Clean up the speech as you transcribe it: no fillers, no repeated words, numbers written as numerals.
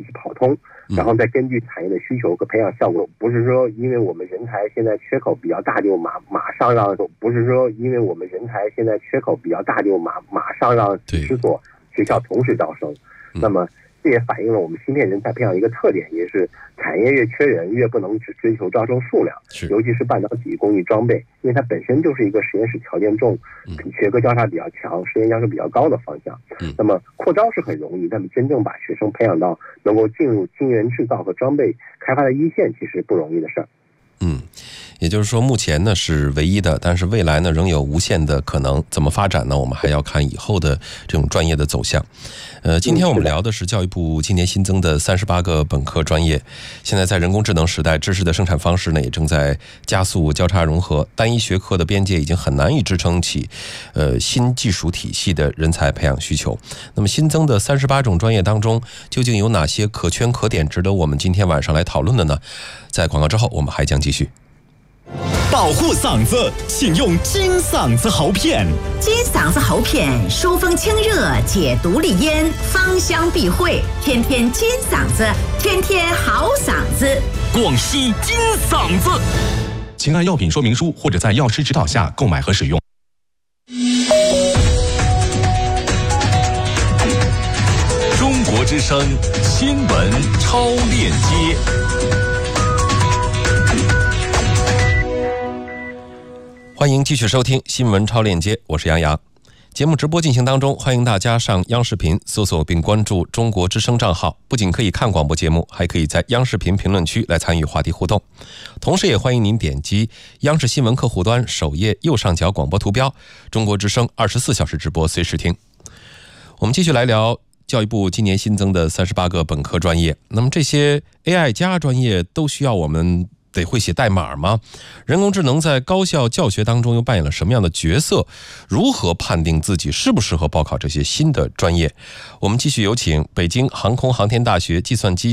跑通，然后再根据产业的需求和培养效果，不是说因为我们人才现在缺口比较大就马上让几十所学校同时招生。那么这也反映了我们芯片人才培养一个特点，也是产业越缺人，越不能只追求招生数量，尤其是半导体工艺装备，因为它本身就是一个实验室条件重、学科交叉比较强、实验要求比较高的方向。那么扩招是很容易，但是真正把学生培养到能够进入晶圆制造和装备开发的一线，其实不容易的事儿。 也就是说目前呢是唯一的，但是未来呢仍有无限的可能。怎么发展呢？我们还要看以后的这种专业的走向。今天我们聊的是教育部今年新增的38个本科专业。现在在人工智能时代，知识的生产方式呢也正在加速交叉融合，单一学科的边界已经很难以支撑起新技术体系的人才培养需求。那么新增的38种专业当中，究竟有哪些可圈可点值得我们今天晚上来讨论的呢？在广告之后我们还将继续。 保护嗓子，请用金嗓子喉片。 金嗓子喉片疏风清热，解毒利咽，芳香避秽，天天金嗓子，天天好嗓子。 广西金嗓子，请按药品说明书或者在药师指导下购买和使用。中国之声新闻超链接。 欢迎继续收听新闻超链接，我是杨洋。节目直播进行当中，欢迎大家上央视频搜索并关注中国之声账号，不仅可以看广播节目，还可以在央视频评论区来参与话题互动。同时也欢迎您点击央视新闻客户端首页右上角广播图标，中国之声24小时直播随时听。我们继续来聊教育部今年新增的38个本科专业。那么这些 AI 加专业都需要我们得会写代码吗？人工智能在高校教学当中又扮演了什么样的角色？如何判定自己适不适合报考这些新的专业？我们继续有请北京航空航天大学计算机